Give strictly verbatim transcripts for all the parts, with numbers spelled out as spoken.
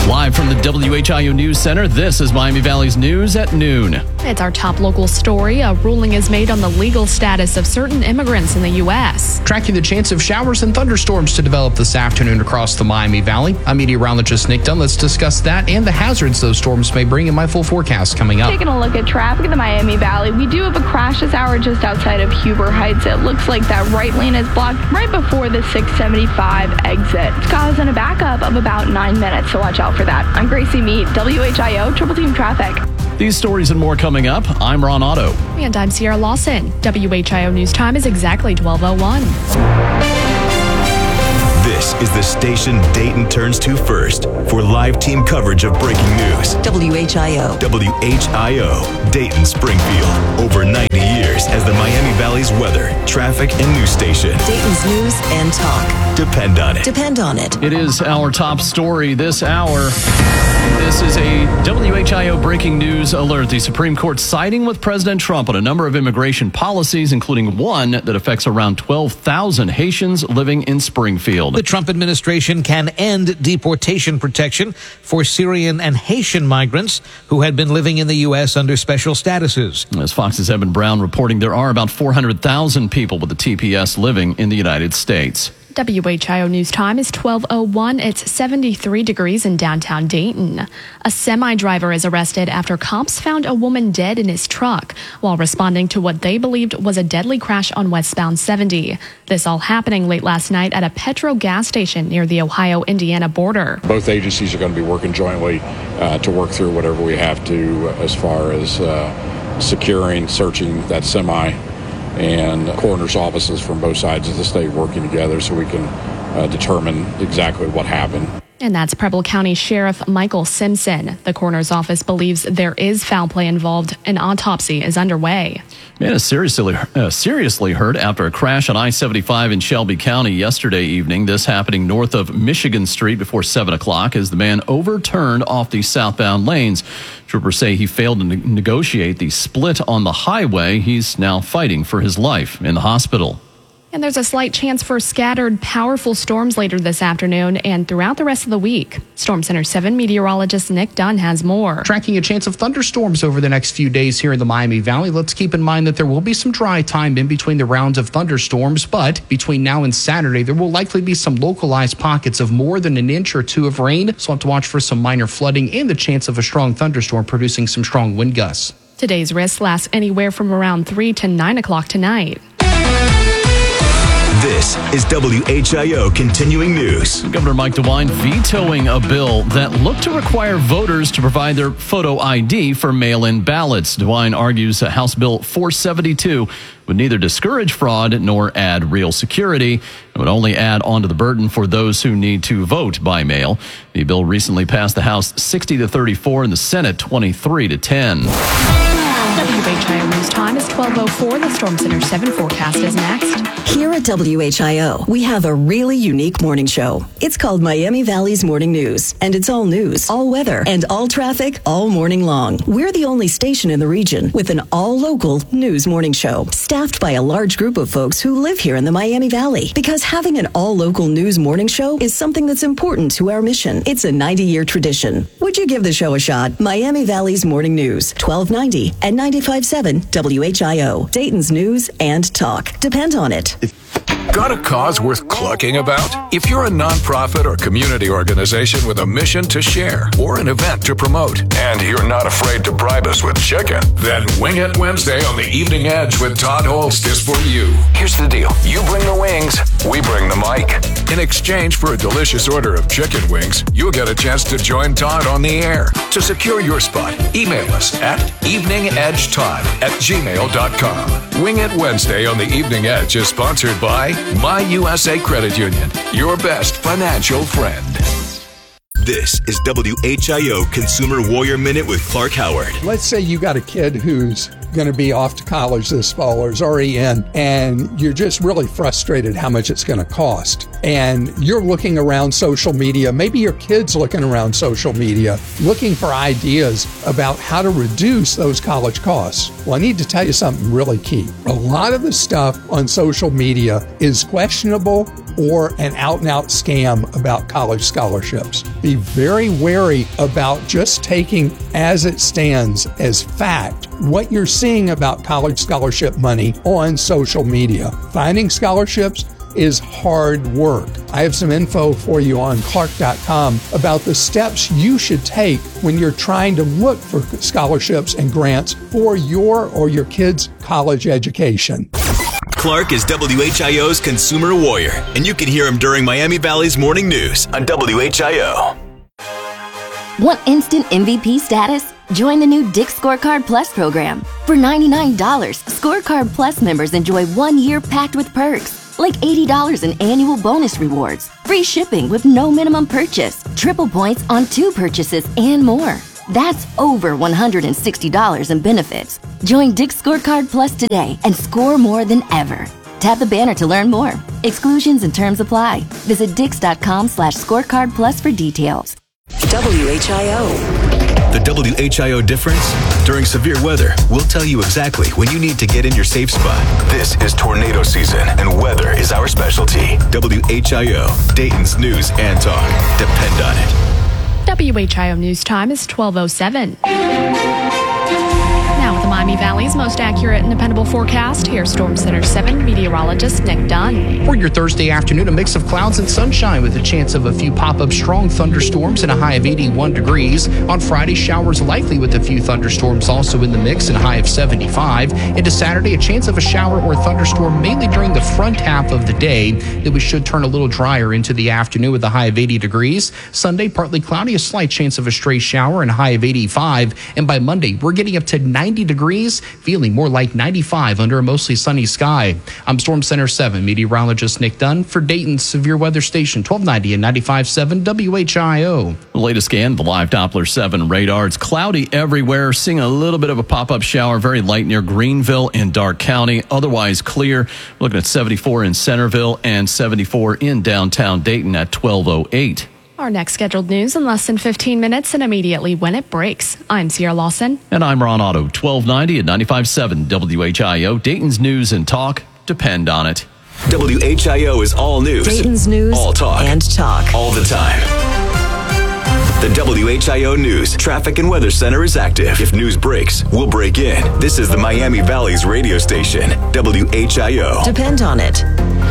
Live from the W H I O News Center, this is Miami Valley's News at noon. It's our top local story. A ruling is made on the legal status of certain immigrants in the U S. Tracking the chance of showers and thunderstorms to develop this afternoon across the Miami Valley. I'm meteorologist Nick Dunn. Let's discuss that and the hazards those storms may bring in my full forecast coming up. Taking a look at traffic in the Miami Valley, we do have a crash this hour just outside of Huber Heights. It looks like that right lane is blocked right before the six seventy-five exit. It's causing a backup of about nine minutes, so watch out for that. I'm Gracie Mead, W H I O Triple Team Traffic. These stories and more coming up. I'm Ron Otto. And I'm Sierra Lawson. W H I O News Time is exactly twelve oh one. This is the station Dayton turns to first for live team coverage of breaking news. W H I O. W H I O, Dayton Springfield. Over ninety years as the Miami Valley's weather, traffic, and news station. Dayton's news and talk. Depend on it. Depend on it. It is our top story this hour. This is a W H I O breaking news alert. The Supreme Court siding with President Trump on a number of immigration policies, including one that affects around twelve thousand Haitians living in Springfield. The Trump administration can end deportation protection for Syrian and Haitian migrants who had been living in the U S under special statuses. As Fox's Evan Brown reporting, there are about four hundred thousand people with the T P S living in the United States. W H I O News Time is twelve oh one. It's seventy-three degrees in downtown Dayton. A semi-driver is arrested after cops found a woman dead in his truck while responding to what they believed was a deadly crash on westbound seventy. This all happening late last night at a Petro gas station near the Ohio-Indiana border. Both agencies are going to be working jointly uh, to work through whatever we have to as far as uh, securing, searching that semi, and coroner's offices from both sides of the state working together so we can uh, determine exactly what happened. And that's Preble County Sheriff Michael Simpson. The coroner's office believes there is foul play involved. An autopsy is underway. Man is seriously, uh, seriously hurt after a crash on I seventy-five in Shelby County yesterday evening. This happening north of Michigan Street before seven o'clock as the man overturned off the southbound lanes. Troopers say he failed to ne- negotiate the split on the highway. He's now fighting for his life in the hospital. And there's a slight chance for scattered, powerful storms later this afternoon and throughout the rest of the week. Storm Center seven meteorologist Nick Dunn has more. Tracking a chance of thunderstorms over the next few days here in the Miami Valley. Let's keep in mind that there will be some dry time in between the rounds of thunderstorms, but between now and Saturday, there will likely be some localized pockets of more than an inch or two of rain. So we'll have to watch for some minor flooding and the chance of a strong thunderstorm producing some strong wind gusts. Today's risk lasts anywhere from around three to nine o'clock tonight. This is W H I O Continuing News. Governor Mike DeWine vetoing a bill that looked to require voters to provide their photo I D for mail-in ballots. DeWine argues that House Bill four seventy-two would neither discourage fraud nor add real security. It would only add on to the burden for those who need to vote by mail. The bill recently passed the House sixty to thirty-four and the Senate twenty-three to ten. W H I O News Time is twelve oh four. The Storm Center seven forecast is next. Here at W H I O, we have a really unique morning show. It's called Miami Valley's Morning News, and it's all news, all weather, and all traffic all morning long. We're the only station in the region with an all-local news morning show, staffed by a large group of folks who live here in the Miami Valley. Because having an all-local news morning show is something that's important to our mission. It's a ninety-year tradition. Would you give the show a shot? Miami Valley's Morning News, twelve ninety and ninety-five point seven W H I O, Dayton's news and talk. Depend on it. Got a cause worth clucking about? If you're a nonprofit or community organization with a mission to share or an event to promote, and you're not afraid to bribe us with chicken, then Wing It Wednesday on the Evening Edge with Todd Holst is for you. Here's the deal. You bring the wings, we bring the mic. In exchange for a delicious order of chicken wings, you'll get a chance to join Todd on the air. To secure your spot, email us at eveningedgetodd at gmail dot com. Wing It Wednesday on the Evening Edge is sponsored by My U S A Credit Union, your best financial friend. This is W H I O Consumer Warrior Minute with Clark Howard. Let's say you got a kid who's going to be off to college this fall or is already in, and you're just really frustrated how much it's going to cost. And you're looking around social media, maybe your kid's looking around social media, looking for ideas about how to reduce those college costs. Well, I need to tell you something really key. A lot of the stuff on social media is questionable or an out-and-out scam about college scholarships. Be very wary about just taking as it stands as fact what you're seeing about college scholarship money on social media. Finding scholarships is hard work. I have some info for you on Clark dot com about the steps you should take when you're trying to look for scholarships and grants for your or your kids' college education. Clark is W H I O's consumer warrior, and you can hear him during Miami Valley's morning news on W H I O. Want instant M V P status? Join the new Dick's Scorecard Plus program. For ninety-nine dollars, Scorecard Plus members enjoy one year packed with perks, like eighty dollars in annual bonus rewards, free shipping with no minimum purchase, triple points on two purchases, and more. That's over one hundred sixty dollars in benefits. Join Dick's Scorecard Plus today and score more than ever. Tap the banner to learn more. Exclusions and terms apply. Visit dix.com slash scorecard plus for details. W H I O. The W H I O difference? During severe weather, we'll tell you exactly when you need to get in your safe spot. This is tornado season, and weather is our specialty. W H I O, Dayton's news and talk. Depend on it. W H I O News Time is twelve oh seven. Now with the Miami Valley's most accurate and dependable forecast, here's Storm Center seven meteorologist Nick Dunn. For your Thursday afternoon, a mix of clouds and sunshine with a chance of a few pop-up strong thunderstorms and a high of eighty-one degrees. On Friday, showers likely with a few thunderstorms also in the mix and a high of seventy-five. Into Saturday, a chance of a shower or thunderstorm mainly during the front half of the day. Then we should turn a little drier into the afternoon with a high of eighty degrees. Sunday, partly cloudy, a slight chance of a stray shower and a high of eighty-five. And by Monday, we're getting up to ninety degrees, feeling more like ninety-five under a mostly sunny sky. I'm Storm Center seven meteorologist Nick Dunn for Dayton's Severe Weather Station, twelve ninety and ninety-five point seven W H I O. The latest scan, the live Doppler seven radar. It's cloudy everywhere, seeing a little bit of a pop-up shower, very light near Greenville and Dark County. Otherwise clear. Looking at seventy-four in Centerville and seventy-four in downtown Dayton at twelve oh eight. Our next scheduled news in less than fifteen minutes and immediately when it breaks. I'm Sierra Lawson. And I'm Ron Otto, twelve ninety and ninety-five point seven W H I O. Dayton's news and talk. Depend on it. W H I O is all news. Dayton's news all talk. and talk. All the time. The W H I O News Traffic and Weather Center is active. If news breaks, we'll break in. This is the Miami Valley's radio station, W H I O. Depend on it.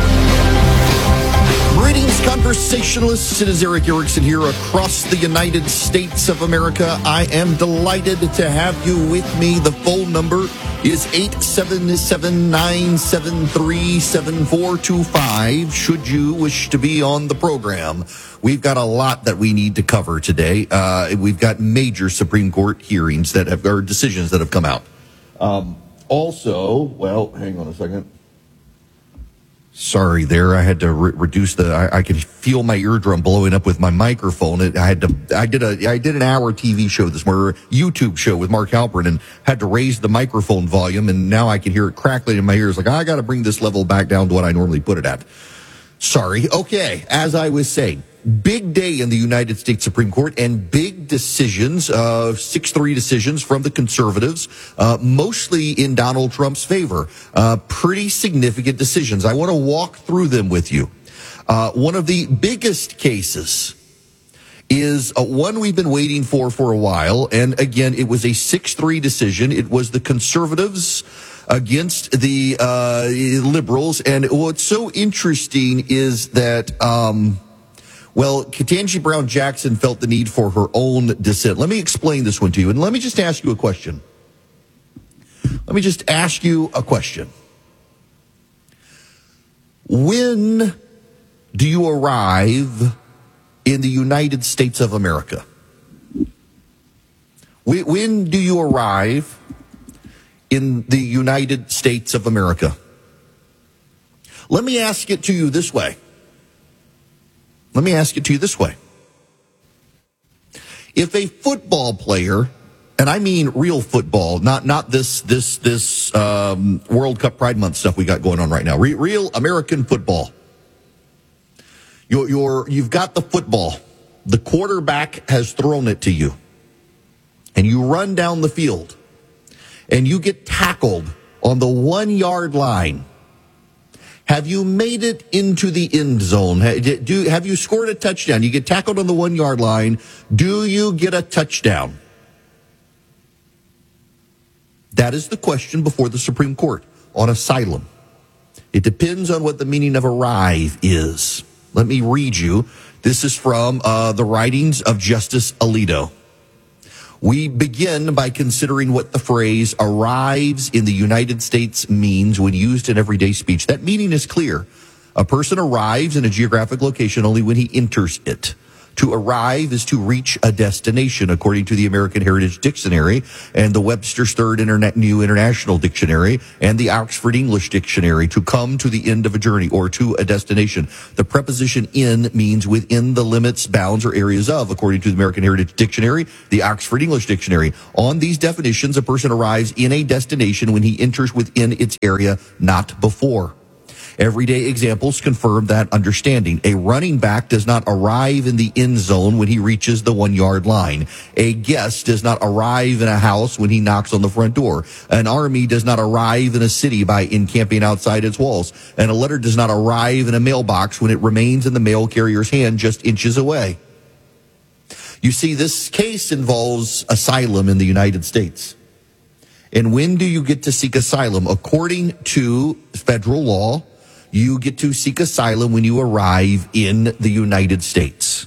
Greetings, conversationalists. It is Eric Erickson here across the United States of America. I am delighted to have you with me. The phone number is eight seven seven, nine seven three, seven four two five. Should you wish to be on the program, we've got a lot that we need to cover today. Uh, we've got major Supreme Court hearings that have, or decisions that have come out. Um, also, well, hang on a second. Sorry there, I had to re- reduce the, I, I could feel my eardrum blowing up with my microphone. It, I had to, I did a, I did an hour T V show this morning, YouTube show with Mark Halperin, and had to raise the microphone volume, and now I can hear it crackling in my ears. Like, I gotta bring this level back down to what I normally put it at. Sorry. Okay, as I was saying, big day in the United States Supreme Court and big decisions, uh, six three decisions from the conservatives, uh, mostly in Donald Trump's favor. Uh, pretty significant decisions. I want to walk through them with you. Uh, one of the biggest cases is uh, one we've been waiting for for a while. And again, it was a six three decision. It was the conservatives against the uh, liberals. And what's so interesting is that, um, well, Ketanji Brown Jackson felt the need for her own dissent. Let me explain this one to you, and let me just ask you a question. Let me just ask you a question. When do you arrive in the United States of America? When do you arrive in the United States of America? Let me ask it to you this way. Let me ask it to you this way. If a football player, and I mean real football, not not this this this um, World Cup Pride Month stuff we got going on right now, Re- real American football. You're, you're you've got the football. The quarterback has thrown it to you, and you run down the field, and you get tackled on the one yard line. Have you made it into the end zone? Do, have you scored a touchdown? You get tackled on the one-yard line. Do you get a touchdown? That is the question before the Supreme Court on asylum. It depends on what the meaning of arrive is. Let me read you. This is from uh, the writings of Justice Alito. We begin by considering what the phrase arrives in the United States means when used in everyday speech. That meaning is clear. A person arrives in a geographic location only when he enters it. To arrive is to reach a destination, according to the American Heritage Dictionary and the Webster's Third Internet New International Dictionary and the Oxford English Dictionary. To come to the end of a journey or to a destination. The preposition in means within the limits, bounds, or areas of, according to the American Heritage Dictionary, the Oxford English Dictionary. On these definitions, a person arrives in a destination when he enters within its area, not before. Everyday examples confirm that understanding. A running back does not arrive in the end zone when he reaches the one-yard line. A guest does not arrive in a house when he knocks on the front door. An army does not arrive in a city by encamping outside its walls. And a letter does not arrive in a mailbox when it remains in the mail carrier's hand just inches away. You see, this case involves asylum in the United States. And when do you get to seek asylum? According to federal law, you get to seek asylum when you arrive in the United States.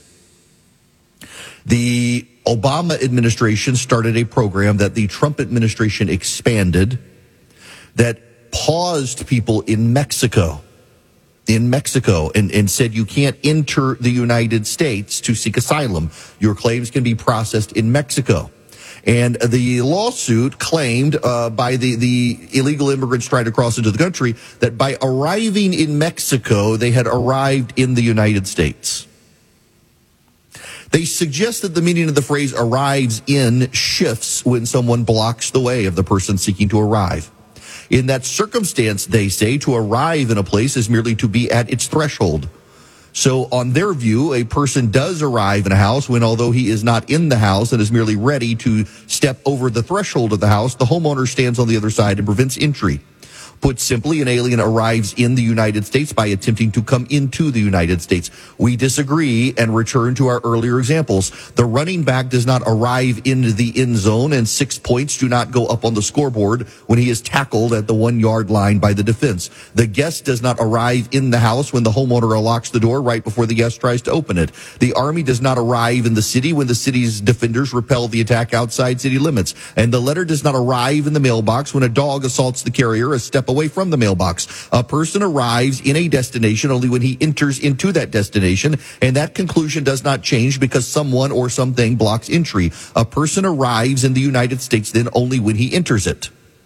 The Obama administration started a program that the Trump administration expanded that paused people in Mexico, in Mexico, and, and said you can't enter the United States to seek asylum. Your claims can be processed in Mexico. And the lawsuit claimed uh, by the, the illegal immigrants trying to cross into the country that by arriving in Mexico, they had arrived in the United States. They suggest that the meaning of the phrase arrives in shifts when someone blocks the way of the person seeking to arrive. In that circumstance, they say, to arrive in a place is merely to be at its threshold. So on their view, a person does arrive in a house when, although he is not in the house and is merely ready to step over the threshold of the house, the homeowner stands on the other side and prevents entry. Put simply, an alien arrives in the United States by attempting to come into the United States. We disagree and return to our earlier examples. The running back does not arrive into the end zone, and six points do not go up on the scoreboard when he is tackled at the one-yard line by the defense. The guest does not arrive in the house when the homeowner unlocks the door right before the guest tries to open it. The army does not arrive in the city when the city's defenders repel the attack outside city limits. And the letter does not arrive in the mailbox when a dog assaults the carrier a step away from the mailbox. A person arrives in a destination only when he enters into that destination, and that conclusion does not change because someone or something blocks entry. A person arrives in the United States then only when he enters it.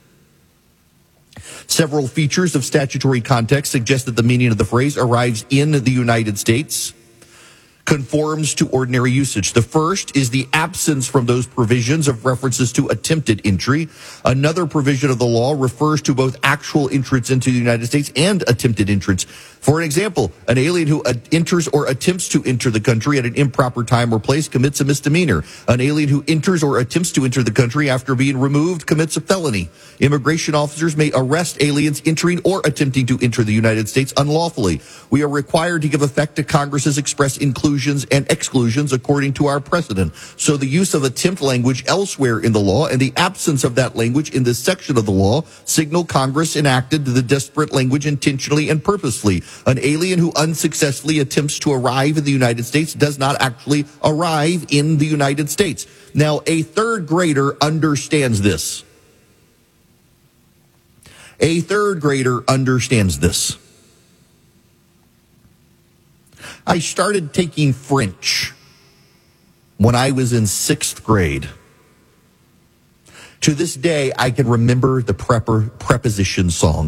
Several features of statutory context suggest that the meaning of the phrase arrives in the United States conforms to ordinary usage. The first is the absence from those provisions of references to attempted entry. Another provision of the law refers to both actual entrance into the United States and attempted entrance. For an example, an alien who enters or attempts to enter the country at an improper time or place commits a misdemeanor. An alien who enters or attempts to enter the country after being removed commits a felony. Immigration officers may arrest aliens entering or attempting to enter the United States unlawfully. We are required to give effect to Congress's express inclusions and exclusions according to our precedent. So the use of attempt language elsewhere in the law and the absence of that language in this section of the law signal Congress enacted the disparate language intentionally and purposefully. An alien who unsuccessfully attempts to arrive in the United States does not actually arrive in the United States. Now, a third grader understands this. A third grader understands this. I started taking French when I was in sixth grade. To this day, I can remember the prepper, preposition song.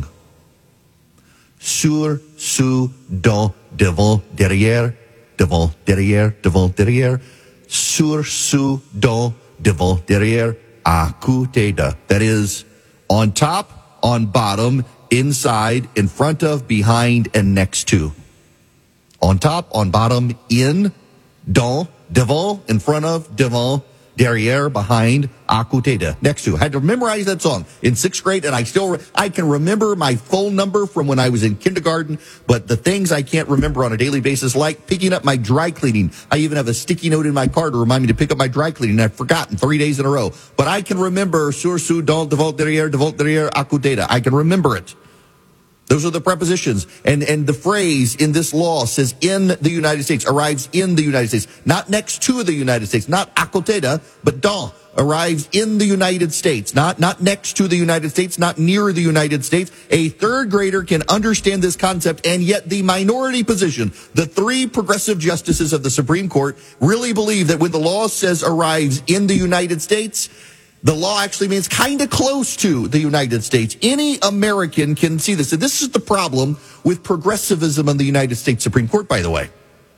Sur, sous, dans, devant, derrière, devant, derrière, devant, derrière, sur, sous, dans, devant, derrière, à côté de. That is, on top, on bottom, inside, in front of, behind, and next to. On top, on bottom, in, dans, devant, in front of, devant, derrière, behind, à côté de, next to. I had to memorize that song in sixth grade, and I still, I can remember my phone number from when I was in kindergarten, but the things I can't remember on a daily basis, like picking up my dry cleaning. I even have a sticky note in my car to remind me to pick up my dry cleaning. I've forgotten three days in a row. But I can remember sur, sous, dans, devant, derrière, devant, derrière, à côté de. I can remember it. Those are the prepositions. And, and the phrase in this law says in the United States, arrives in the United States. Not next to the United States, not à côté de, but dans, arrives in the United States. Not, not next to the United States, not near the United States. A third grader can understand this concept, and yet the minority position, the three progressive justices of the Supreme Court, really believe that when the law says arrives in the United States, the law actually means kind of close to the United States. Any American can see this. And this is the problem with progressivism in the United States Supreme Court, by the way.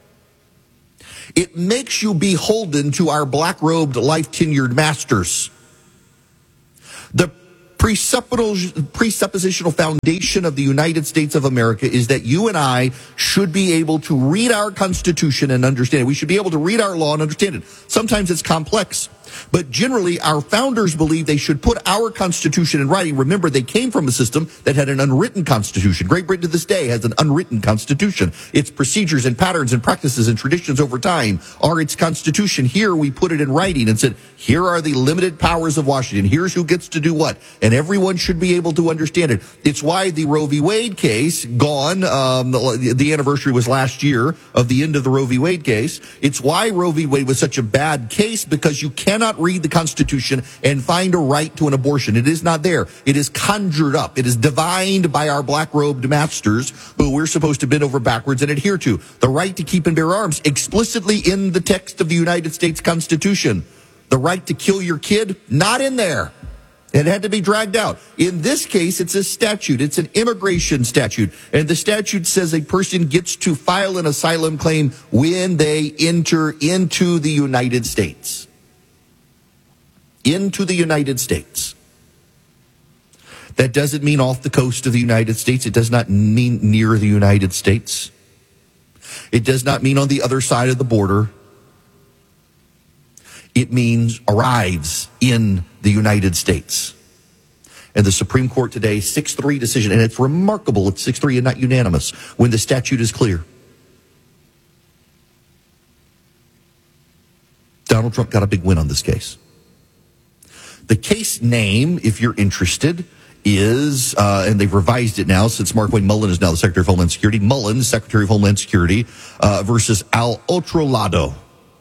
It makes you beholden to our black-robed, life-tenured masters. The presuppositional foundation of the United States of America is that you and I should be able to read our Constitution and understand it. We should be able to read our law and understand it. Sometimes it's complex. But generally, our founders believe they should put our Constitution in writing. Remember, they came from a system that had an unwritten Constitution. Great Britain to this day has an unwritten Constitution. Its procedures and patterns and practices and traditions over time are its Constitution. Here, we put it in writing and said, here are the limited powers of Washington. Here's who gets to do what. And everyone should be able to understand it. It's why the Roe v. Wade case, gone, um, the, the anniversary was last year of the end of the Roe v. Wade case. It's why Roe v. Wade was such a bad case, because you cannot read the Constitution and find a right to an abortion. It is not there. It is conjured up. It is divined by our black-robed masters, who we're supposed to bend over backwards and adhere to. The right to keep and bear arms, explicitly in the text of the United States Constitution. The right to kill your kid, not in there. It had to be dragged out. In this case, it's a statute. It's an immigration statute. And the statute says a person gets to file an asylum claim when they enter into the United States. Into the United States. That doesn't mean off the coast of the United States. It does not mean near the United States. It does not mean on the other side of the border. It means arrives in the United States. And the Supreme Court today, six three decision, and it's remarkable, it's six three and not unanimous, when the statute is clear. Donald Trump got a big win on this case. The case name, if you're interested, is, uh, and they've revised it now since Markwayne Mullin is now the Secretary of Homeland Security, Mullin, Secretary of Homeland Security, uh, versus Al Otro Lado.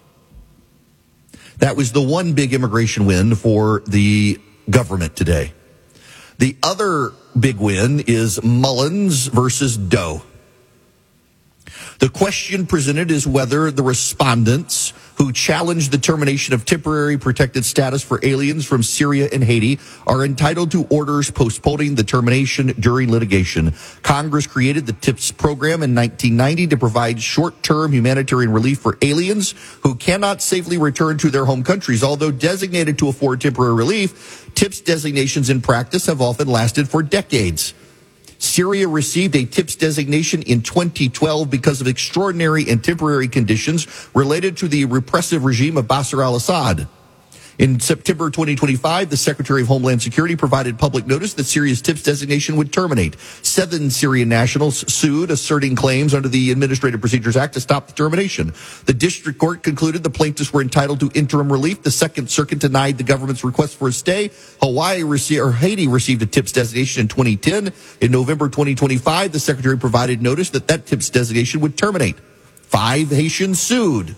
That was the one big immigration win for the government today. The other big win is Mullins versus Doe. The question presented is whether the respondents who challenged the termination of temporary protected status for aliens from Syria and Haiti are entitled to orders postponing the termination during litigation. Congress created the TIPS program in nineteen ninety to provide short-term humanitarian relief for aliens who cannot safely return to their home countries. Although designated to afford temporary relief, TIPS designations in practice have often lasted for decades. Syria received a TIPS designation in twenty twelve because of extraordinary and temporary conditions related to the repressive regime of Bashar al-Assad. In September twenty twenty-five, the Secretary of Homeland Security provided public notice that Syria's TIPS designation would terminate. Seven Syrian nationals sued, asserting claims under the Administrative Procedures Act to stop the termination. The district court concluded the plaintiffs were entitled to interim relief. The Second Circuit denied the government's request for a stay. Hawaii received, or Haiti received a TIPS designation in twenty ten. In November twenty twenty-five, the Secretary provided notice that that TIPS designation would terminate. Five Haitians sued.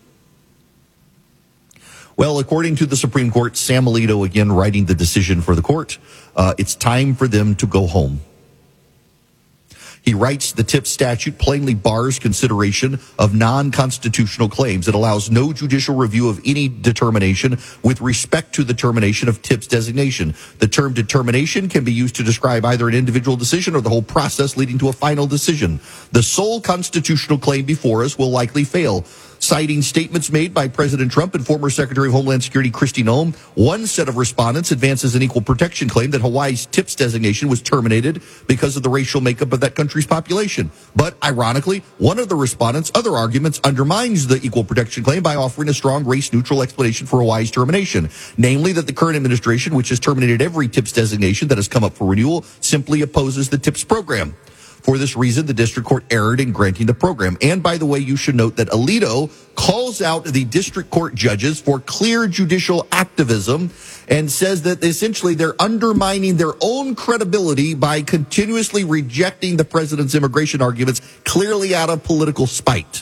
Well, according to the Supreme Court, Sam Alito again writing the decision for the court, uh, it's time for them to go home. He writes the TIPS statute plainly bars consideration of non-constitutional claims. It allows no judicial review of any determination with respect to the termination of TIPS designation. The term determination can be used to describe either an individual decision or the whole process leading to a final decision. The sole constitutional claim before us will likely fail. Citing statements made by President Trump and former Secretary of Homeland Security Kristi Noem, one set of respondents advances an equal protection claim that Hawaii's TIPS designation was terminated because of the racial makeup of that country's population. But ironically, one of the respondents' other arguments undermines the equal protection claim by offering a strong race-neutral explanation for Hawaii's termination, namely that the current administration, which has terminated every TIPS designation that has come up for renewal, simply opposes the TIPS program. For this reason, the district court erred in granting the program. And by the way, you should note that Alito calls out the district court judges for clear judicial activism and says that essentially they're undermining their own credibility by continuously rejecting the president's immigration arguments clearly out of political spite.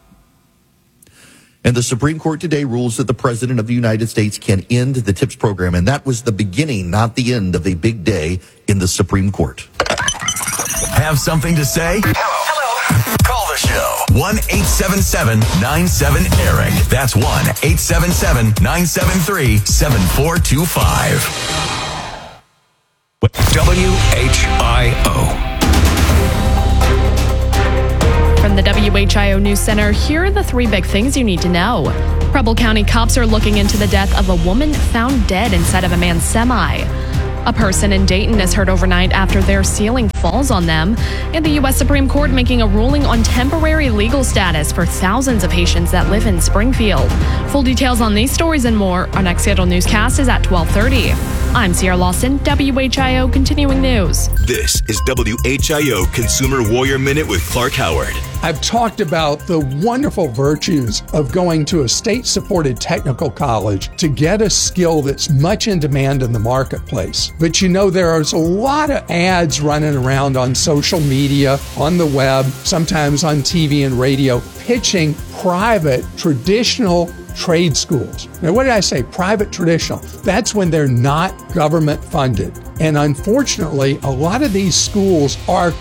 And the Supreme Court today rules that the President of the United States can end the TIPS program. And that was the beginning, not the end, of a big day in the Supreme Court. Have something to say? Hello. Hello. Call the show. one eight seven seven nine seven Eric. That's one eight seven seven nine seven three seven four two five. W H I O. From the W H I O News Center, here are the three big things you need to know. Preble County cops are looking into the death of a woman found dead inside of a man's semi. A person in Dayton is hurt overnight after their ceiling falls on them. And the U S Supreme Court making a ruling on temporary legal status for thousands of Haitians that live in Springfield. Full details on these stories and more. Our next scheduled newscast is at twelve thirty. I'm Sierra Lawson, W H I O Continuing News. This is W H I O Consumer Warrior Minute with Clark Howard. I've talked about the wonderful virtues of going to a state-supported technical college to get a skill that's much in demand in the marketplace. But you know, there's a lot of ads running around on social media, on the web, sometimes on T V and radio, pitching private, traditional trade schools. Now, what did I say? Private traditional. That's when they're not government funded. And unfortunately, a lot of these schools are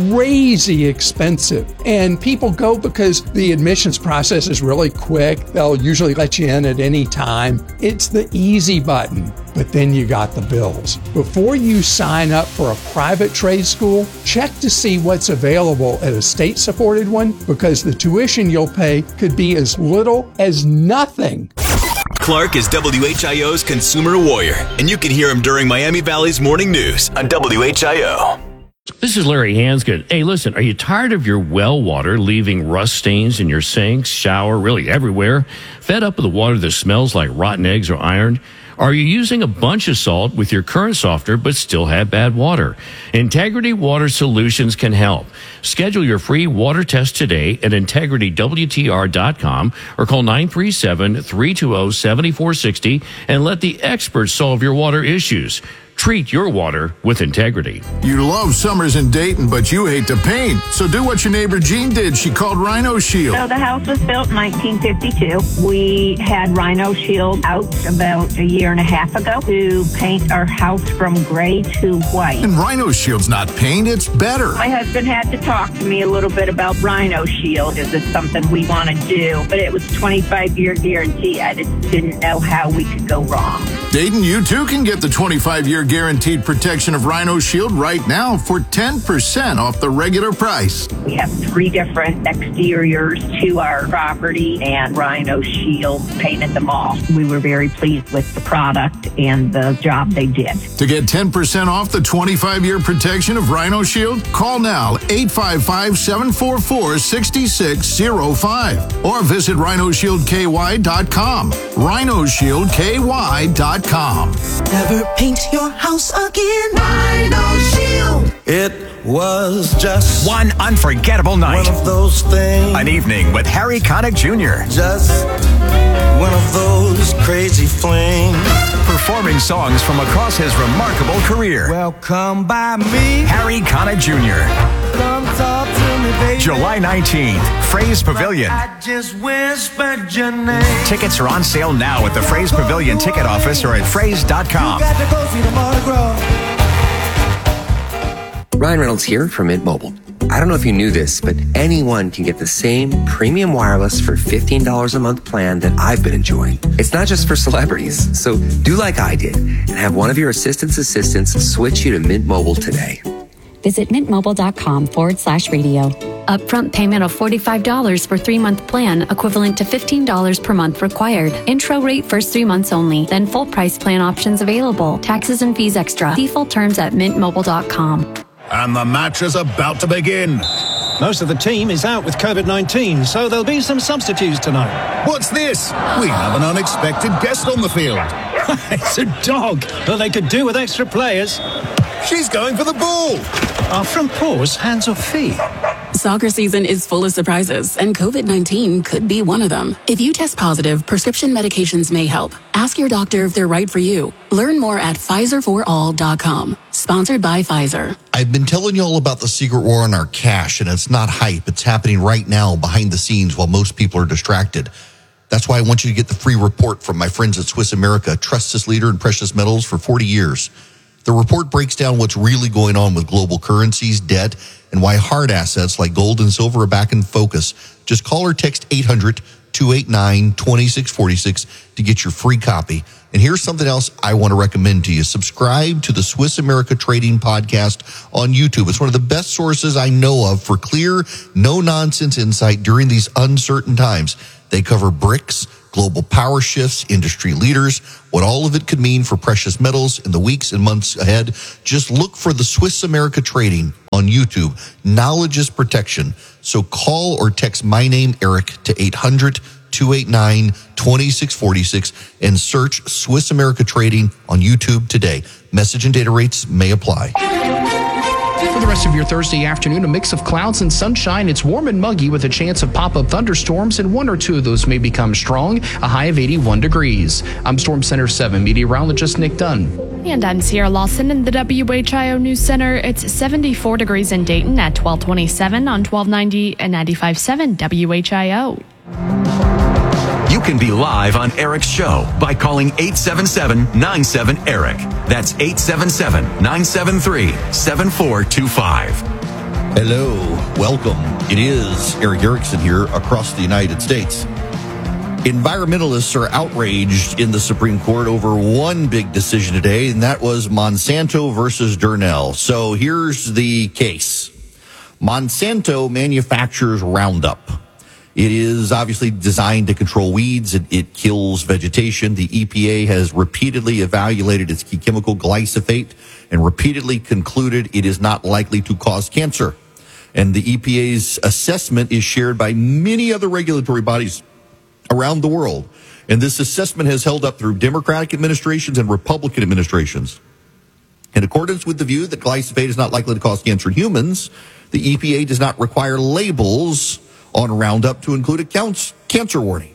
crazy expensive. And people go because the admissions process is really quick. They'll usually let you in at any time. It's the easy button. But then you got the bills. Before you sign up for a private trade school, check to see what's available at a state-supported one, because the tuition you'll pay could be as little as nothing. Clark is W H I O's Consumer Warrior, and you can hear him during Miami Valley's Morning News on W H I O. This is Larry Hansgood. Hey, listen, are you tired of your well water leaving rust stains in your sinks, shower, really everywhere? Fed up with the water that smells like rotten eggs or iron? Are you using a bunch of salt with your current softener but still have bad water? Integrity Water Solutions can help. Schedule your free water test today at integrity W T R dot com or call nine three seven, three two zero, seven four six zero and let the experts solve your water issues. Treat your water with integrity. You love summers in Dayton, but you hate to paint. So do what your neighbor Jean did. She called Rhino Shield. So the house was built in nineteen fifty-two. We had Rhino Shield out about a year and a half ago to paint our house from gray to white. And Rhino Shield's not paint, it's better. My husband had to talk to me a little bit about Rhino Shield. Is this something we want to do? But it was twenty-five year guarantee. I just didn't know how we could go wrong. Dayton, you too can get the twenty-five year guaranteed protection of Rhino Shield right now for ten percent off the regular price. We have three different exteriors to our property, and Rhino Shield painted them all. We were very pleased with the product and the job they did. To get ten percent off the twenty-five year protection of Rhino Shield, call now eight five five, seven four four, six six zero five or visit rhino shield k y dot com. rhino shield k y dot com. Never paint your house again. Rhino Shield. It was just one unforgettable night. One of those things. An evening with Harry Connick Junior Just one of those crazy flings. Performing songs from across his remarkable career. Well, come by me. Harry Connick Junior Come talk to me, baby. July nineteenth, Fraze Pavilion. I just whispered your name. Tickets are on sale now at the Fraze Pavilion ticket office or at fraze dot com. You got to go see the Mardi Gras. Ryan Reynolds here from Mint Mobile. I don't know if you knew this, but anyone can get the same premium wireless for fifteen dollars a month plan that I've been enjoying. It's not just for celebrities, so do like I did and have one of your assistant's assistants switch you to Mint Mobile today. Visit mintmobile.com forward slash radio. Upfront payment of forty-five dollars for three-month plan, equivalent to fifteen dollars per month required. Intro rate first three months only, then full price plan options available. Taxes and fees extra. See full terms at mint mobile dot com. And the match is about to begin. Most of the team is out with COVID nineteen, so there'll be some substitutes tonight. What's this? We have an unexpected guest on the field. It's a dog, but they could do with extra players. She's going for the ball. Our front paws, hands or feet? Soccer season is full of surprises, and COVID nineteen could be one of them. If you test positive, prescription medications may help. Ask your doctor if they're right for you. Learn more at Pfizer for all dot com. Sponsored by Pfizer. I've been telling you all about the secret war on our cash, and it's not hype. It's happening right now behind the scenes while most people are distracted. That's why I want you to get the free report from my friends at Swiss America, trusted leader in precious metals for forty years. The report breaks down what's really going on with global currencies, debt, and why hard assets like gold and silver are back in focus. Just call or text eight hundred, two eight nine, two six four six to get your free copy. And here's something else I want to recommend to you. Subscribe to the Swiss America Trading Podcast on YouTube. It's one of the best sources I know of for clear, no-nonsense insight during these uncertain times. They cover BRICS, global power shifts, industry leaders, what all of it could mean for precious metals in the weeks and months ahead. Just look for the Swiss America Trading on YouTube. Knowledge is protection. So call or text my name, Eric, to eight hundred, two eight nine, two six four six and search Swiss America Trading on YouTube today. Message and data rates may apply. For the rest of your Thursday afternoon, a mix of clouds and sunshine. It's warm and muggy with a chance of pop-up thunderstorms, and one or two of those may become strong, a high of eighty-one degrees. I'm Storm Center seven meteorologist Nick Dunn. And I'm Sierra Lawson in the W H I O News Center. It's seventy-four degrees in Dayton at twelve twenty-seven on twelve ninety and ninety-five point seven W H I O. You can be live on Eric's show by calling eight seven seven, nine seven, ERIC. That's eight seven seven, nine seven three, seven four two five. Hello, welcome. It is Eric Erickson here across the United States. Environmentalists are outraged in the Supreme Court over one big decision today, and that was Monsanto versus Durnell. So here's the case. Monsanto manufactures Roundup. It is obviously designed to control weeds. It, it kills vegetation. The E P A has repeatedly evaluated its key chemical, glyphosate, and repeatedly concluded it is not likely to cause cancer. And the E P A's assessment is shared by many other regulatory bodies around the world. And this assessment has held up through Democratic administrations and Republican administrations. In accordance with the view that glyphosate is not likely to cause cancer in humans, the E P A does not require labels on Roundup to include a cancer warning.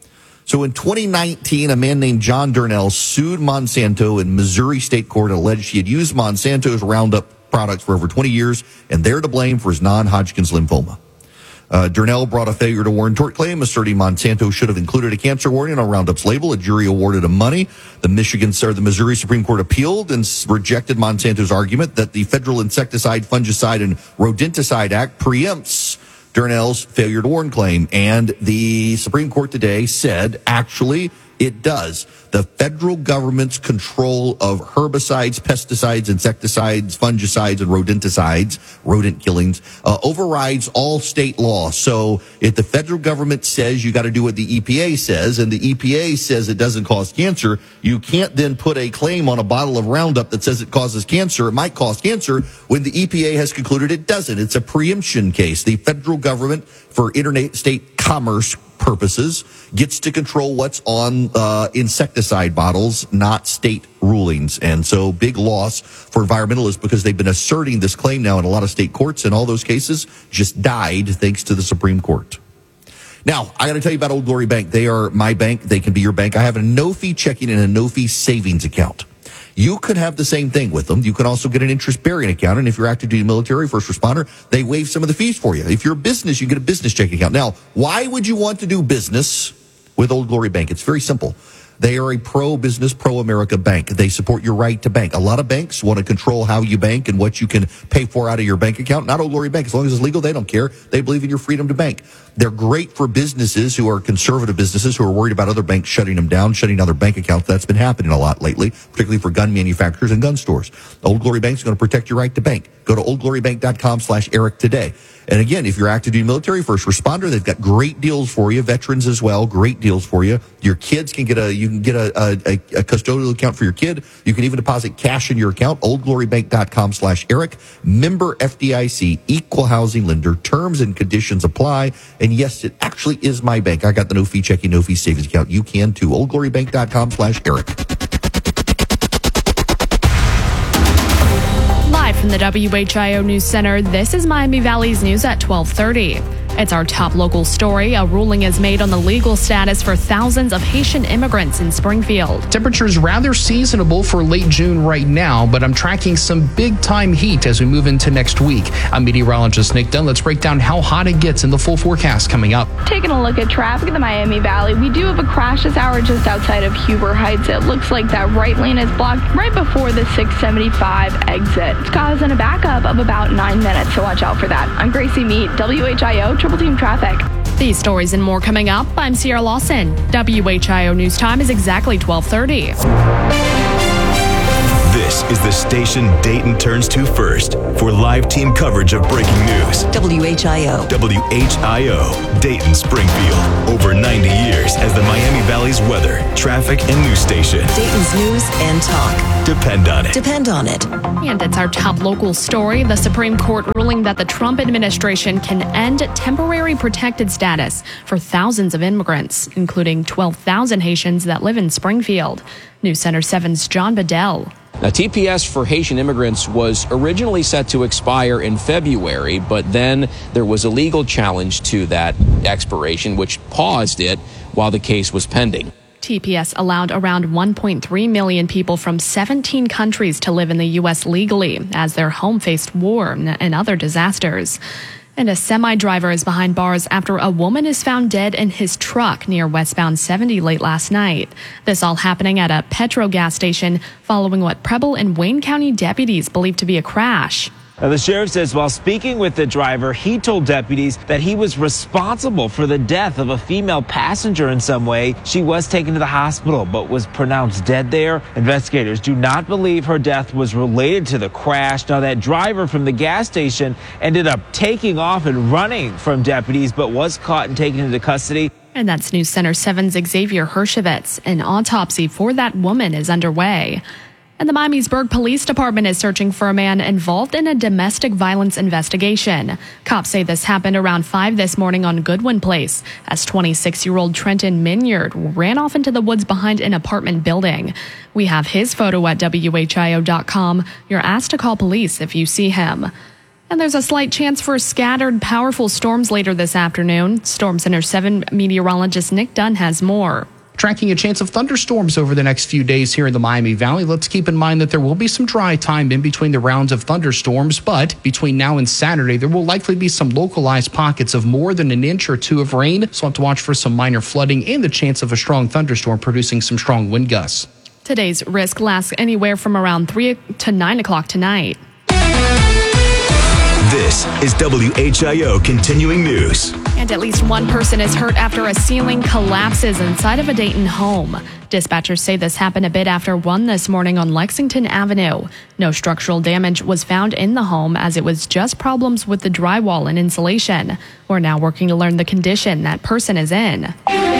So in twenty nineteen, a man named John Durnell sued Monsanto in Missouri State Court and alleged he had used Monsanto's Roundup products for over twenty years, and they're to blame for his non-Hodgkin's lymphoma. Uh, Durnell brought a failure to warn tort claim, asserting Monsanto should have included a cancer warning on Roundup's label. A jury awarded him money. The Michigan, or the Missouri Supreme Court appealed and rejected Monsanto's argument that the Federal Insecticide, Fungicide, and Rodenticide Act preempts Durnell's failure to warn claim. And the Supreme Court today said, actually, it does. The federal government's control of herbicides, pesticides, insecticides, fungicides, and rodenticides, rodent killings, uh, overrides all state law. So if the federal government says you got to do what the E P A says, and the E P A says it doesn't cause cancer, you can't then put a claim on a bottle of Roundup that says it causes cancer, it might cause cancer, when the E P A has concluded it doesn't. It's a preemption case. The federal government, for interstate commerce purposes, gets to control what's on uh, insecticide bottles, not state rulings. And so big loss for environmentalists because they've been asserting this claim now in a lot of state courts, and all those cases just died thanks to the Supreme Court. Now, I got to tell you about Old Glory Bank. They are my bank. They can be your bank. I have a no-fee checking and a no-fee savings account. You could have the same thing with them. You can also get an interest-bearing account, and if you're active duty military, first responder, they waive some of the fees for you. If you're a business, you get a business checking account. Now, why would you want to do business with Old Glory Bank? It's very simple. They are a pro-business, pro-America bank. They support your right to bank. A lot of banks want to control how you bank and what you can pay for out of your bank account. Not Old Glory Bank. As long as it's legal, they don't care. They believe in your freedom to bank. They're great for businesses who are conservative businesses who are worried about other banks shutting them down, shutting down their bank accounts. That's been happening a lot lately, particularly for gun manufacturers and gun stores. Old Glory Bank is going to protect your right to bank. Go to old glory bank dot com slash Eric today. And again, if you're active duty military, first responder, they've got great deals for you. Veterans as well, great deals for you. Your kids can get a, you can get a, a, a custodial account for your kid. You can even deposit cash in your account. oldglorybank.com slash Eric. Member F D I C, equal housing lender. Terms and conditions apply. And yes, it actually is my bank. I got the no fee checking, no fee savings account. You can too. oldglorybank.com slash Eric. Live from the W H I O News Center, this is Miami Valley's News at twelve thirty. It's our top local story. A ruling is made on the legal status for thousands of Haitian immigrants in Springfield. Temperatures rather seasonable for late June right now, but I'm tracking some big-time heat as we move into next week. I'm meteorologist Nick Dunn. Let's break down how hot it gets in the full forecast coming up. Taking a look at traffic in the Miami Valley, we do have a crash this hour just outside of Huber Heights. It looks like that right lane is blocked right before the six seventy-five exit. It's causing a backup of about nine minutes, so watch out for that. I'm Gracie Mead, W H I O Triple Team Traffic. These stories and more coming up. I'm Sierra Lawson. W H I O News Time is exactly twelve thirty. This is the station Dayton turns to first for live team coverage of breaking news. W H I O. W H I O, Dayton, Springfield. Over ninety years as the Miami Valley's weather, traffic, and news station. Dayton's news and talk. Depend on it. Depend on it. And it's our top local story. The Supreme Court ruling that the Trump administration can end temporary protected status for thousands of immigrants, including twelve thousand Haitians that live in Springfield. News Center seven's John Bedell. Now, T P S for Haitian immigrants was originally set to expire in February, but then there was a legal challenge to that expiration, which paused it while the case was pending. T P S allowed around one point three million people from seventeen countries to live in the U S legally as their home faced war and other disasters. And a semi-driver is behind bars after a woman is found dead in his truck near westbound seventy late last night. This all happening at a Petro gas station following what Preble and Wayne County deputies believe to be a crash. Now, the sheriff says while speaking with the driver, he told deputies that he was responsible for the death of a female passenger in some way. She was taken to the hospital but was pronounced dead there. Investigators do not believe her death was related to the crash. Now, that driver from the gas station ended up taking off and running from deputies but was caught and taken into custody. And that's News Center seven's Xavier Hershevitz. An autopsy for that woman is underway. And the Miamisburg Police Department is searching for a man involved in a domestic violence investigation. Cops say this happened around five this morning on Goodwin Place as twenty-six-year-old Trenton Minyard ran off into the woods behind an apartment building. We have his photo at W H I O dot com. You're asked to call police if you see him. And there's a slight chance for scattered, powerful storms later this afternoon. Storm Center seven meteorologist Nick Dunn has more. Tracking a chance of thunderstorms over the next few days here in the Miami Valley. Let's keep in mind that there will be some dry time in between the rounds of thunderstorms, but between now and Saturday, there will likely be some localized pockets of more than an inch or two of rain. So we'll have to watch for some minor flooding and the chance of a strong thunderstorm producing some strong wind gusts. Today's risk lasts anywhere from around three to nine o'clock tonight. This is W H I O Continuing News. And at least one person is hurt after a ceiling collapses inside of a Dayton home. Dispatchers say this happened a bit after one this morning on Lexington Avenue. No structural damage was found in the home as it was just problems with the drywall and insulation. We're now working to learn the condition that person is in.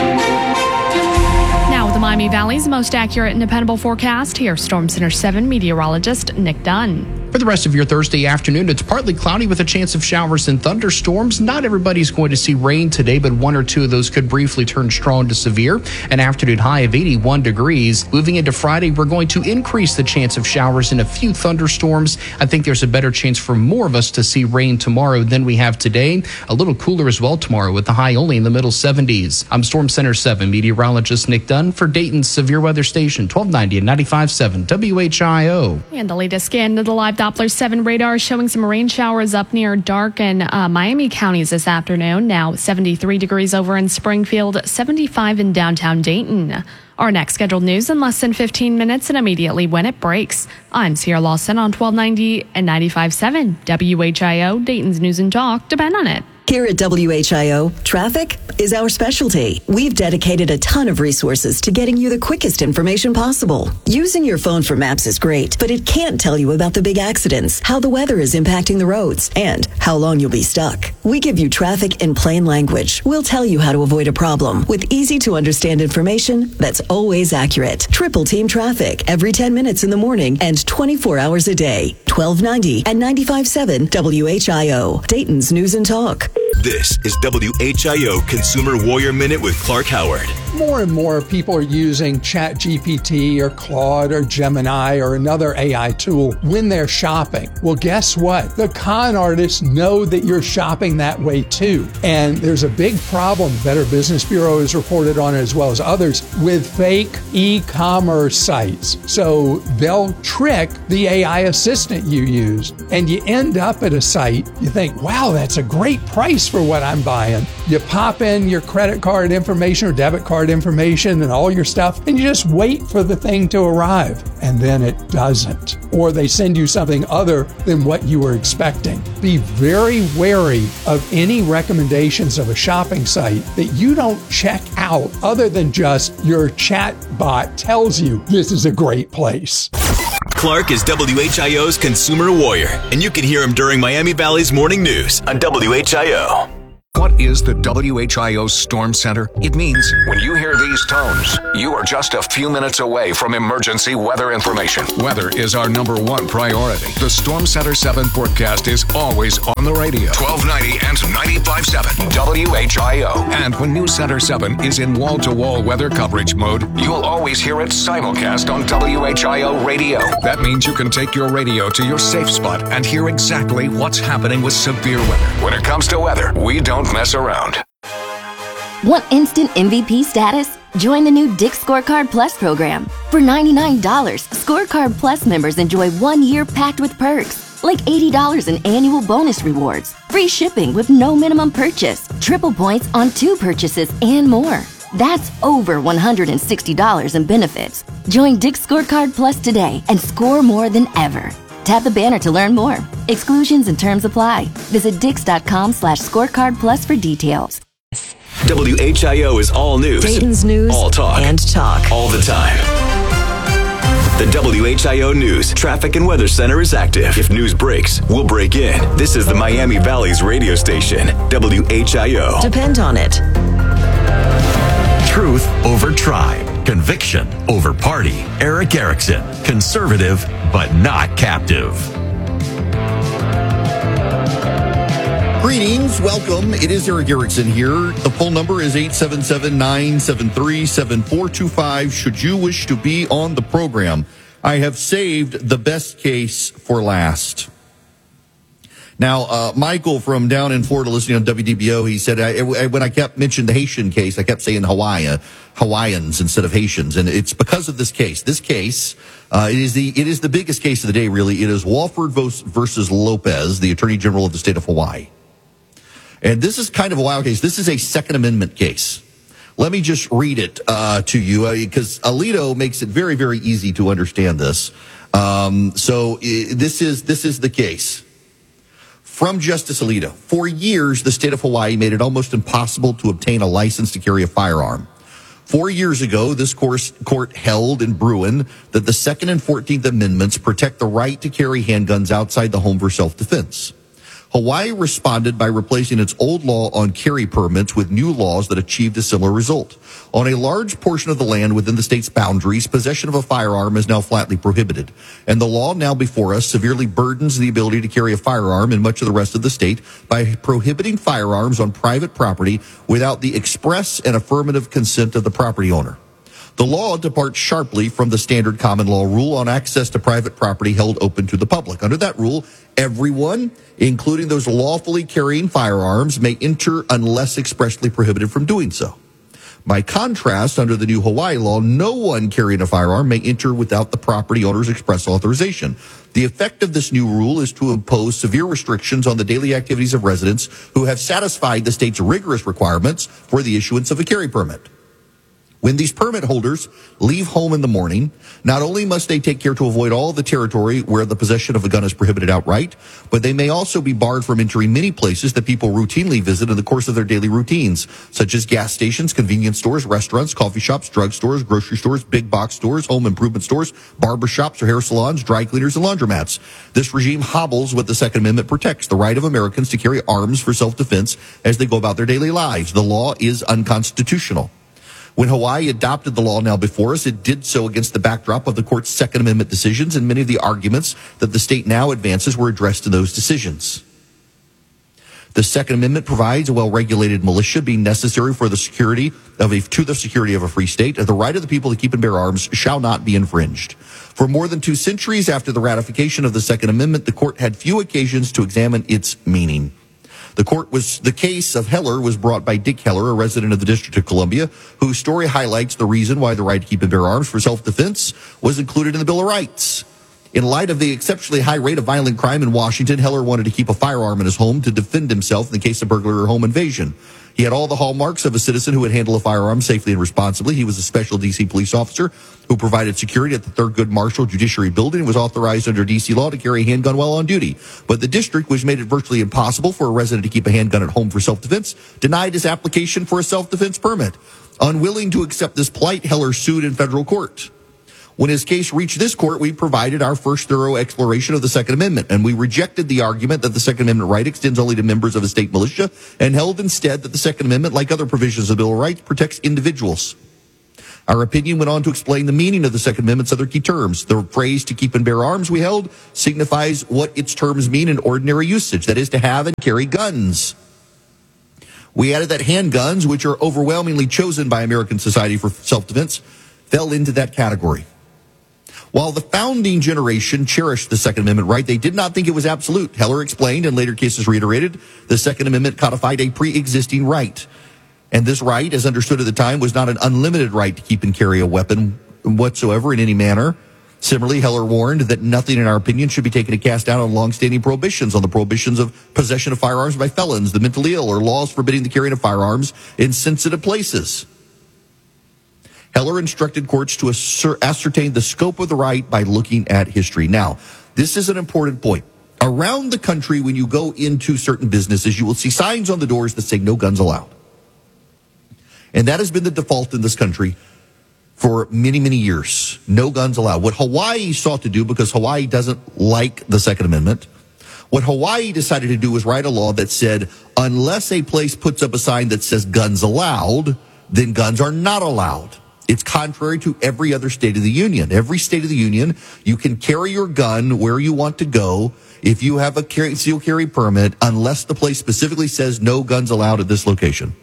Now with the Miami Valley's most accurate and dependable forecast, here's Storm Center seven meteorologist Nick Dunn. For the rest of your Thursday afternoon, it's partly cloudy with a chance of showers and thunderstorms. Not everybody's going to see rain today, but one or two of those could briefly turn strong to severe. An afternoon high of eighty-one degrees. Moving into Friday, we're going to increase the chance of showers and a few thunderstorms. I think there's a better chance for more of us to see rain tomorrow than we have today. A little cooler as well tomorrow with the high only in the middle seventies. I'm Storm Center seven meteorologist Nick Dunn for Dayton's Severe Weather Station, twelve ninety and ninety-five point seven W H I O. And the latest scan of the live Doppler seven radar showing some rain showers up near Dark and uh, Miami counties this afternoon. Now seventy-three degrees over in Springfield, seventy-five in downtown Dayton. Our next scheduled news in less than fifteen minutes and immediately when it breaks. I'm Sierra Lawson on twelve ninety and ninety-five point seven W H I O, Dayton's News and Talk. Depend on it. Here at W H I O, traffic is our specialty. We've dedicated a ton of resources to getting you the quickest information possible. Using your phone for maps is great, but it can't tell you about the big accidents, how the weather is impacting the roads, and how long you'll be stuck. We give you traffic in plain language. We'll tell you how to avoid a problem with easy-to-understand information that's always accurate. Triple Team Traffic every ten minutes in the morning and twenty-four hours a day. twelve ninety and ninety-five point seven W H I O, Dayton's News and Talk. This is W H I O Consumer Warrior Minute with Clark Howard. More and more people are using ChatGPT or Claude or Gemini or another A I tool when they're shopping. Well, guess what? The con artists know that you're shopping that way too. And there's a big problem, Better Business Bureau has reported on it as well as others, with fake e-commerce sites. So they'll trick the A I assistant you use, and you end up at a site, you think, wow, that's a great price for what I'm buying. You pop in your credit card information or debit card information and all your stuff, and you just wait for the thing to arrive, and then it doesn't. Or they send you something other than what you were expecting. Be very wary of any recommendations of a shopping site that you don't check out other than just your chat bot tells you this is a great place. Clark is W H I O's Consumer Warrior, and you can hear him during Miami Valley's Morning News on W H I O. What is the W H I O Storm Center? It means when you hear these tones, you are just a few minutes away from emergency weather information. Weather is our number one priority. The Storm Center seven forecast is always on the radio. twelve ninety and ninety-five point seven W H I O. And when News Center seven is in wall-to-wall weather coverage mode, you'll always hear it simulcast on W H I O radio. That means you can take your radio to your safe spot and hear exactly what's happening with severe weather. When it comes to weather, we don't mess around. Want instant M V P status? Join the new Dick's Scorecard Plus program. For ninety-nine dollars, Scorecard Plus members enjoy one year packed with perks, like eighty dollars in annual bonus rewards, free shipping with no minimum purchase, triple points on two purchases, and more. That's over one hundred sixty dollars in benefits. Join Dick's Scorecard Plus today and score more than ever. Tap the banner to learn more. Exclusions and terms apply. Visit dix.com slash scorecard plus for details. W H I O is all news. Dayton's News all talk. and talk. All the time. The W H I O News Traffic and Weather Center is active. If news breaks, we'll break in. This is the Miami Valley's radio station, W H I O. Depend on it. Truth over tribe. Conviction over party. Eric Erickson. Conservative, but not captive. Greetings, welcome. It is Eric Erickson here. The phone number is eight seven seven, nine seven three, seven four two five. Should you wish to be on the program, I have saved the best case for last. Now, uh, Michael from down in Florida listening on W D B O, he said, I, I, when I kept mentioning the Haitian case, I kept saying Hawaii, Hawaiians instead of Haitians. And it's because of this case. This case, uh, it is the, it is the biggest case of the day, really. It is Walford versus Lopez, the Attorney General of the state of Hawaii. And this is kind of a wild case. This is a Second Amendment case. Let me just read it uh, to you, because uh, Alito makes it very, very easy to understand this. Um, so uh, this is this is the case. From Justice Alito, for years, the state of Hawaii made it almost impossible to obtain a license to carry a firearm. Four years ago, this court held in Bruin that the Second and Fourteenth Amendments protect the right to carry handguns outside the home for self-defense. Hawaii responded by replacing its old law on carry permits with new laws that achieved a similar result. On a large portion of the land within the state's boundaries, possession of a firearm is now flatly prohibited. And the law now before us severely burdens the ability to carry a firearm in much of the rest of the state by prohibiting firearms on private property without the express and affirmative consent of the property owner. The law departs sharply from the standard common law rule on access to private property held open to the public. Under that rule, everyone, including those lawfully carrying firearms, may enter unless expressly prohibited from doing so. By contrast, under the new Hawaii law, no one carrying a firearm may enter without the property owner's express authorization. The effect of this new rule is to impose severe restrictions on the daily activities of residents who have satisfied the state's rigorous requirements for the issuance of a carry permit. When these permit holders leave home in the morning, not only must they take care to avoid all the territory where the possession of a gun is prohibited outright, but they may also be barred from entering many places that people routinely visit in the course of their daily routines, such as gas stations, convenience stores, restaurants, coffee shops, drug stores, grocery stores, big box stores, home improvement stores, barber shops or hair salons, dry cleaners, and laundromats. This regime hobbles what the Second Amendment protects, the right of Americans to carry arms for self-defense as they go about their daily lives. The law is unconstitutional. When Hawaii adopted the law now before us, it did so against the backdrop of the court's Second Amendment decisions, and many of the arguments that the state now advances were addressed in those decisions. The Second Amendment provides a well-regulated militia being necessary for the security of a, to the security of a free state. The right of the people to keep and bear arms shall not be infringed. For more than two centuries after the ratification of the Second Amendment, the court had few occasions to examine its meaning. The court was, the case of Heller was brought by Dick Heller, a resident of the District of Columbia, whose story highlights the reason why the right to keep and bear arms for self-defense was included in the Bill of Rights. In light of the exceptionally high rate of violent crime in Washington, Heller wanted to keep a firearm in his home to defend himself in the case of burglary or home invasion. He had all the hallmarks of a citizen who would handle a firearm safely and responsibly. He was a special D C police officer who provided security at the Thurgood Marshall Judiciary Building and was authorized under D C law to carry a handgun while on duty. But the district, which made it virtually impossible for a resident to keep a handgun at home for self-defense, denied his application for a self-defense permit. Unwilling to accept this plight, Heller sued in federal court. When his case reached this court, we provided our first thorough exploration of the Second Amendment, and we rejected the argument that the Second Amendment right extends only to members of a state militia, and held instead that the Second Amendment, like other provisions of the Bill of Rights, protects individuals. Our opinion went on to explain the meaning of the Second Amendment's other key terms. The phrase "to keep and bear arms," we held, signifies what its terms mean in ordinary usage, that is, to have and carry guns. We added that handguns, which are overwhelmingly chosen by American society for self-defense, fell into that category. While the founding generation cherished the Second Amendment right, they did not think it was absolute. Heller explained, and later cases reiterated, the Second Amendment codified a pre-existing right. And this right, as understood at the time, was not an unlimited right to keep and carry a weapon whatsoever in any manner. Similarly, Heller warned that nothing, in our opinion, should be taken to cast down on long-standing prohibitions, on the prohibitions of possession of firearms by felons, the mentally ill, or laws forbidding the carrying of firearms in sensitive places. Heller instructed courts to ascertain the scope of the right by looking at history. Now, this is an important point. Around the country, when you go into certain businesses, you will see signs on the doors that say "no guns allowed." And that has been the default in this country for many, many years. No guns allowed. What Hawaii sought to do, because Hawaii doesn't like the Second Amendment, what Hawaii decided to do was write a law that said, unless a place puts up a sign that says "guns allowed," then guns are not allowed. It's contrary to every other state of the union. Every state of the union, you can carry your gun where you want to go if you have a carry, seal carry permit, unless the place specifically says "no guns allowed at this location."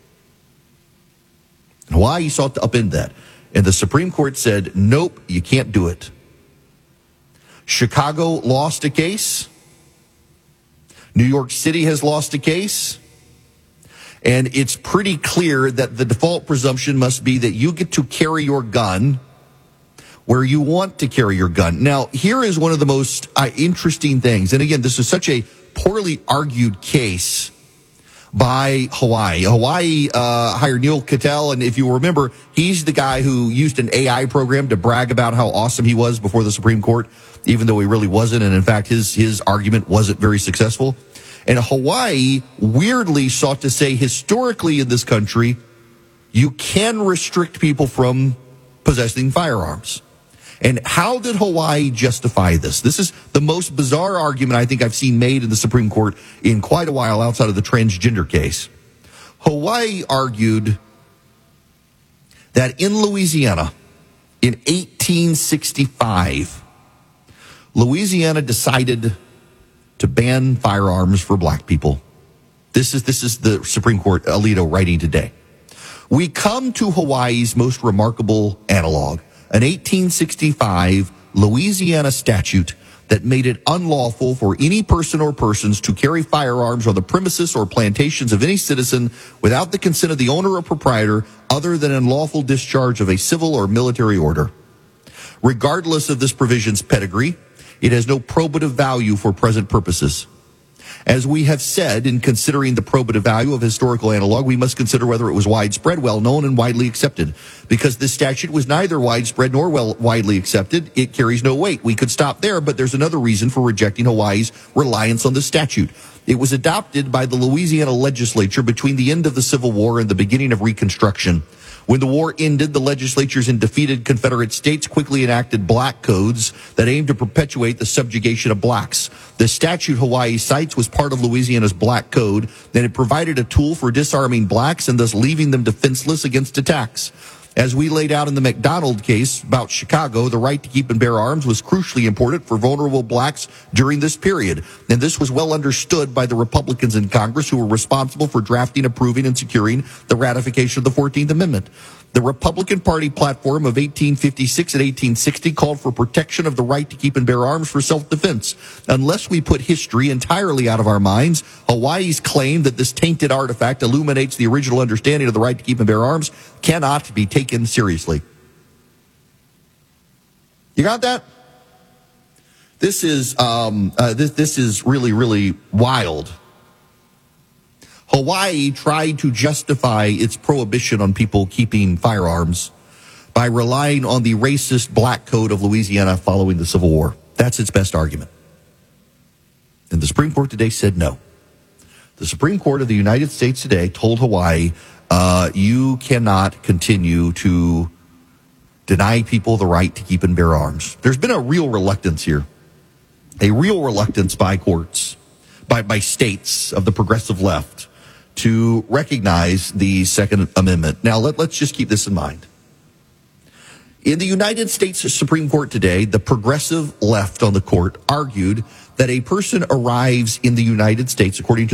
Hawaii sought to upend that. And the Supreme Court said, nope, you can't do it. Chicago lost a case. New York City has lost a case. And it's pretty clear that the default presumption must be that you get to carry your gun where you want to carry your gun. Now, here is one of the most uh, interesting things. And again, this is such a poorly argued case by Hawaii. Hawaii uh, hired Neil Cattell, and if you remember, he's the guy who used an A I program to brag about how awesome he was before the Supreme Court, even though he really wasn't. And in fact, his his argument wasn't very successful. And Hawaii weirdly sought to say, historically in this country, you can restrict people from possessing firearms. And how did Hawaii justify this? This is the most bizarre argument I think I've seen made in the Supreme Court in quite a while outside of the transgender case. Hawaii argued that in Louisiana, in eighteen sixty-five, Louisiana decided to ban firearms for black people. This is, this is the Supreme Court, Alito, writing today. We come to Hawaii's most remarkable analog, an eighteen sixty-five Louisiana statute that made it unlawful for any person or persons to carry firearms on the premises or plantations of any citizen without the consent of the owner or proprietor other than in lawful discharge of a civil or military order. Regardless of this provision's pedigree, it has no probative value for present purposes. As we have said, in considering the probative value of historical analog, we must consider whether it was widespread, well-known, and widely accepted. Because this statute was neither widespread nor well widely accepted, it carries no weight. We could stop there, but there's another reason for rejecting Hawaii's reliance on the statute. It was adopted by the Louisiana legislature between the end of the Civil War and the beginning of Reconstruction. When the war ended, the legislatures in defeated Confederate states quickly enacted black codes that aimed to perpetuate the subjugation of blacks. The statute Hawaii cites was part of Louisiana's Black Code, and it provided a tool for disarming blacks and thus leaving them defenseless against attacks. As we laid out in the McDonald case about Chicago, the right to keep and bear arms was crucially important for vulnerable blacks during this period. And this was well understood by the Republicans in Congress who were responsible for drafting, approving, and securing the ratification of the fourteenth Amendment. The Republican Party platform of eighteen fifty-six and eighteen sixty called for protection of the right to keep and bear arms for self-defense. Unless we put history entirely out of our minds, Hawaii's claim that this tainted artifact illuminates the original understanding of the right to keep and bear arms cannot be taken seriously. You got that? This is um, uh, this this is really really wild. Hawaii tried to justify its prohibition on people keeping firearms by relying on the racist Black Code of Louisiana following the Civil War. That's its best argument. And the Supreme Court today said no. The Supreme Court of the United States today told Hawaii, uh, you cannot continue to deny people the right to keep and bear arms. There's been a real reluctance here, a real reluctance by courts, by, by states of the progressive left, to recognize the Second Amendment. Now, let, let's just keep this in mind. In the United States Supreme Court today, the progressive left on the court argued that a person arrives in the United States, according to